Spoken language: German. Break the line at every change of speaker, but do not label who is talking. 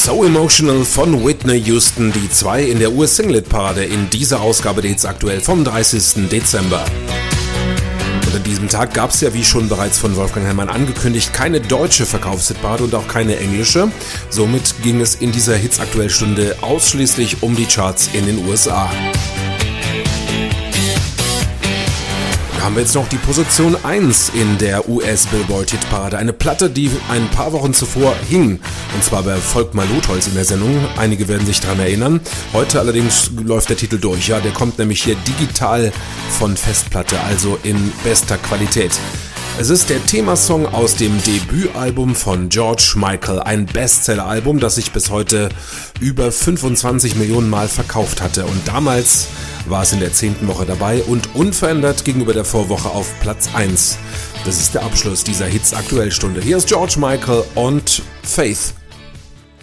So Emotional von Whitney Houston, die 2 in der US-Single-Parade in dieser Ausgabe der Hits aktuell vom 30. Dezember. Und an diesem Tag gab es ja, wie schon bereits von Wolfgang Herrmann angekündigt, keine deutsche Verkaufshitparade und auch keine englische. Somit ging es in dieser Hits-Aktuell-Stunde ausschließlich um die Charts in den USA. Da haben wir jetzt noch die Position 1 in der US-Billboard-Hitparade. Eine Platte, die ein paar Wochen zuvor hing. Und zwar bei Volkmar Lotholz in der Sendung. Einige werden sich daran erinnern. Heute allerdings läuft der Titel durch. Ja, der kommt nämlich hier digital von Festplatte, also in bester Qualität. Es ist der Themasong aus dem Debütalbum von George Michael, ein Bestseller-Album, das sich bis heute über 25 Millionen Mal verkauft hatte. Und damals war es in der 10. Woche dabei und unverändert gegenüber der Vorwoche auf Platz 1. Das ist der Abschluss dieser Hits-Aktuellstunde. Hier ist George Michael und Faith.